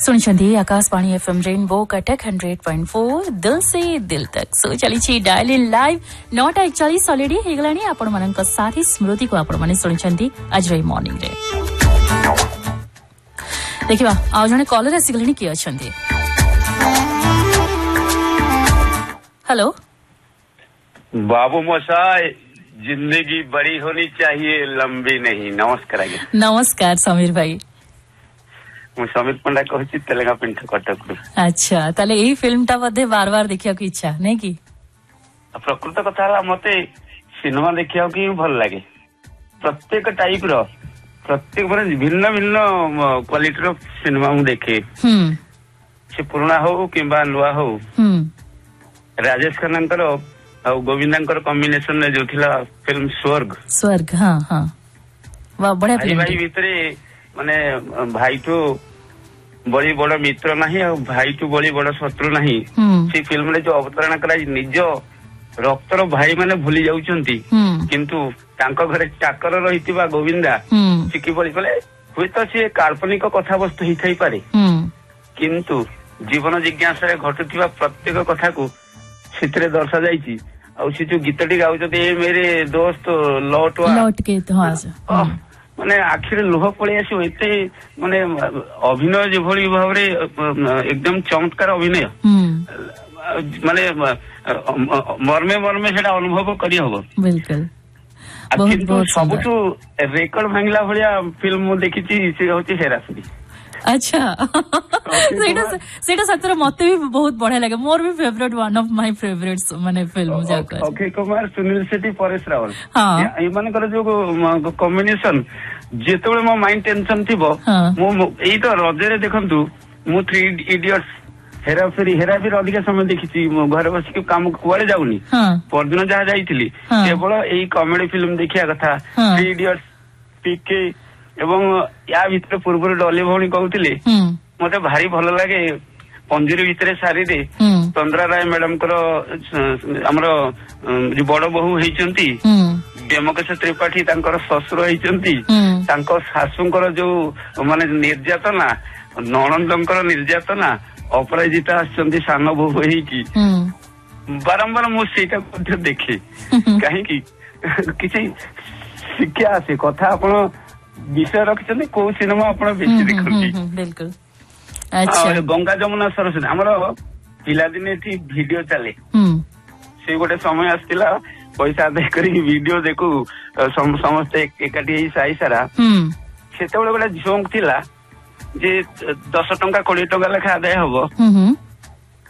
सुनछंदी Akashvani FM rainbow Cuttack 100.4 दिल से दिल तक सो चली डायल इन लाइव 9:41 ऑलरेडी हेगलानी आपण मानक साथी स्मृति को आपण माने सुनछंदी आज रे मॉर्निंग रे देखिबा आ जने कॉलर आसिगलनी की अछंदी। हेलो बाबू मोसाई, जिंदगी बड़ी होनी चाहिए, लंबी नहीं। नमस्कार आज्ञा। नमस्कार समीर भाई। समीर पंडा कहूँ तेलंगा पिंठ कटक। अच्छा ताले यही फिल्म टा बधे बार बार देखिया की इच्छा नहीं की? प्रकृत कथा मते सिनेमा देखिया की भल लगे। प्रत्येक टाइप रो प्रत्येक माने भिन्न भिन्न क्वालिटी रो सिनेमा मु देखे। से पुराना हो किंबा नुआ हो। राजेश खन्नांकर और गोविंदांकर कॉम्बिनेशन में जो थिला फिल्म स्वर्ग। हाँ हाँ वाह बढ़िया फिल्म। भाई भितरे माने भाई तो बड़ी बड़ मित्र नहीं और भाई तो बड़ी बड़ शत्रु नहीं। से फिल्म रे जो अवतरण करा निज रक्तर भाई माने भूली जाउचंती किंतु तांको घरे चाकर रहितिबा गोविंदा से किबळी बोले हुई तो से काल्पनिक कथा वस्तु ही थाई पारे किंतु जीवन जिज्ञासा रे घटुथिबा प्रत्येक कथा को सितरे दर्शा जाईची। और से जो गीतटी गाउचते ए मेरे दोस्त लौट के तो हां माने आखिर लुह पळी आसी एते माने अभिनय जे भली भावरे एकदम चमत्कार अभिनय माने मर्मे मर्मे सेटा अनुभव करी हबो। बिल्कुल किंतु सबुठु रेकॉर्ड भांगला भलिया फिल्म देखिची से होची हेराफेरी। अच्छा सेटा सतर मते भी बहुत बढ़िया लगे। मोर भी favourite one of my favourites माने फिल्म जाकर अक्षय कुमार, सुनील शेट्टी, परेश रावल ए मानकर जो कॉम्बिनेशन जेतेबेले मो माइंड टेंशन थिबो मो एई तो रजरे देखंतु मु 3 इडियट्स हेराफेरी अधिक समय देखिची। घर बस के काम कुआरे जाउनी परदिन जहा जाईथिली केवल एई कॉमेडी फिल्म देखिया कथा 3 इडियट्स पीके एवं या भितर पूर्व डॉली भौणी कहते मते भारी भल लगे पंजुरी भितर सारी रे चंद्रा राय मैडम आमर जो बड़ बहु होती डेमकेश त्रिपाठी शशुर होती शाशुंकर जो माने निर्यातना नणंदंकर निर्यातना अपराजिता आसचंती सान बहु होईकी बारंबार मु सेटा देखे कहीं किसी शिक्षा आसे कथा आपण विषय रखिछन को सिनेमा आपण बेसी देखथि। बिल्कुल अच्छा गंगा जमुना सरस्वती हमर पिला दिने थी वीडियो चले से गोटे समय आस्तिला पैसा आदाय करी वीडियो देखू समस्त एकाठी साई सारा सेते बेले गोटे जोंक थिला जे 10 टंका 20 टंका लेखा आदाय हबो